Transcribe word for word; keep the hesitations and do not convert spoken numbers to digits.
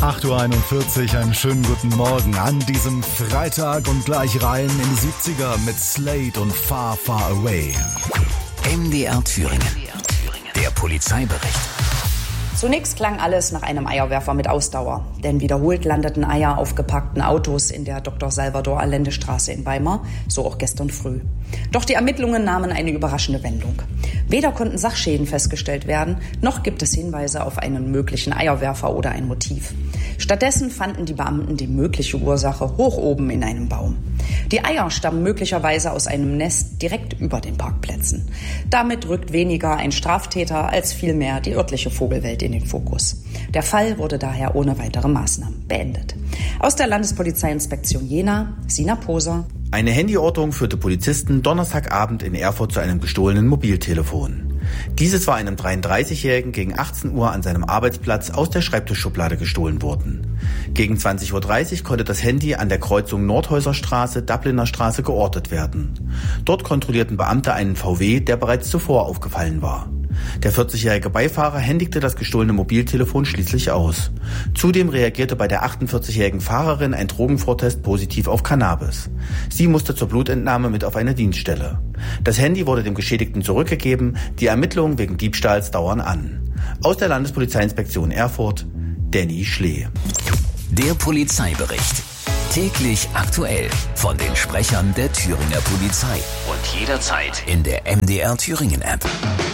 acht Uhr einundvierzig, einen schönen guten Morgen an diesem Freitag und gleich rein in die siebziger mit Slade und Far, Far Away. M D R Thüringen, der Polizeibericht. Zunächst klang alles nach einem Eierwerfer mit Ausdauer, denn wiederholt landeten Eier auf geparkten Autos in der Doktor Salvador Allende Straße in Weimar, so auch gestern früh. Doch die Ermittlungen nahmen eine überraschende Wendung. Weder konnten Sachschäden festgestellt werden, noch gibt es Hinweise auf einen möglichen Eierwerfer oder ein Motiv. Stattdessen fanden die Beamten die mögliche Ursache hoch oben in einem Baum. Die Eier stammen möglicherweise aus einem Nest direkt über den Parkplätzen. Damit rückt weniger ein Straftäter als vielmehr die örtliche Vogelwelt in den Fokus. Der Fall wurde daher ohne weitere Maßnahmen beendet. Aus der Landespolizeiinspektion Jena, Sina Poser. Eine Handyortung führte Polizisten Donnerstagabend in Erfurt zu einem gestohlenen Mobiltelefon. Dieses war einem dreiunddreißigjährigen gegen achtzehn Uhr an seinem Arbeitsplatz aus der Schreibtischschublade gestohlen worden. Gegen zwanzig Uhr dreißig konnte das Handy an der Kreuzung Nordhäuser Straße, Dubliner Straße geortet werden. Dort kontrollierten Beamte einen V W, der bereits zuvor aufgefallen war. Der vierzigjährige Beifahrer händigte das gestohlene Mobiltelefon schließlich aus. Zudem reagierte bei der achtundvierzigjährigen Fahrerin ein Drogenvortest positiv auf Cannabis. Sie musste zur Blutentnahme mit auf eine Dienststelle. Das Handy wurde dem Geschädigten zurückgegeben. Die Ermittlungen wegen Diebstahls dauern an. Aus der Landespolizeiinspektion Erfurt, Danny Schlee. Der Polizeibericht. Täglich aktuell von den Sprechern der Thüringer Polizei. Und jederzeit in der M D R Thüringen App.